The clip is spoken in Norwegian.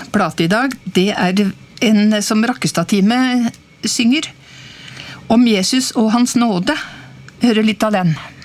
plate I dag, det en som Rakkestad-teamet synger. Om Jesus og hans nåde. Høre litt av den.